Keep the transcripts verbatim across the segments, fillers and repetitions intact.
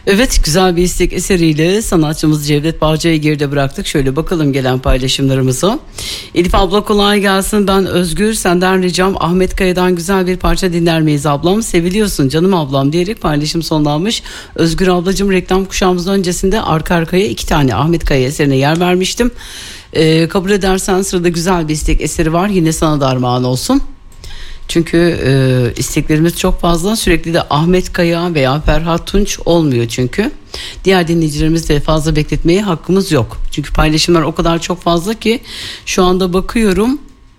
Evet, güzel bir istek eseriyle sanatçımız Cevdet Bağcay'ı geride bıraktık. Şöyle bakalım gelen paylaşımlarımıza. Elif abla kolay gelsin, ben Özgür, senden ricam Ahmet Kaya'dan güzel bir parça dinler miyiz ablam? Seviliyorsun canım ablam diyerek paylaşım sonlanmış. Özgür ablacığım, reklam kuşağımızın öncesinde arka arkaya iki tane Ahmet Kaya eserine yer vermiştim. Ee, kabul edersen sırada güzel bir istek eseri var, yine sana da armağan olsun. Çünkü e, isteklerimiz çok fazla, sürekli de Ahmet Kaya veya Ferhat Tunç olmuyor çünkü. Diğer dinleyicilerimizi de fazla bekletmeye hakkımız yok. Çünkü paylaşımlar o kadar çok fazla ki şu anda bakıyorum.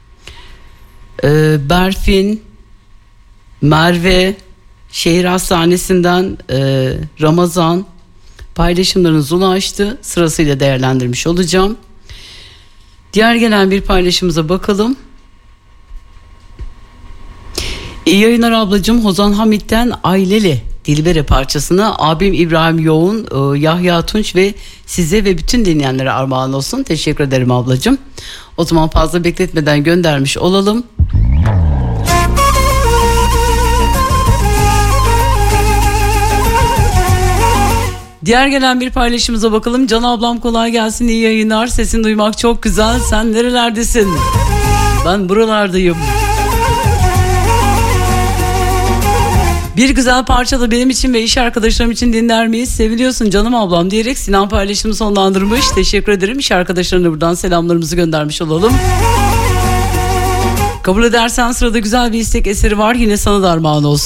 E, Berfin, Merve, Şehir Hastanesi'nden e, Ramazan paylaşımlarınız ulaştı. Sırasıyla değerlendirmiş olacağım. Diğer gelen bir paylaşımıza bakalım. İyi yayınlar ablacığım, Hozan Hamit'ten Aileli Dilbere parçasını abim İbrahim Yoğun, Yahya Tunç ve size ve bütün dinleyenlere armağan olsun. Teşekkür ederim ablacığım. O zaman fazla bekletmeden göndermiş olalım. Diğer gelen bir paylaşımıza bakalım. Can ablam kolay gelsin, iyi yayınlar, sesini duymak çok güzel, sen nerelerdesin? Ben buralardayım. Bir güzel parça da benim için ve iş arkadaşlarım için dinler miyiz? Seviliyorsun canım ablam diyerek Sinan paylaşımı sonlandırmış. Teşekkür ederim. İş arkadaşlarına buradan selamlarımızı göndermiş olalım. Kabul edersen sırada güzel bir istek eseri var. Yine sana da armağan olsun.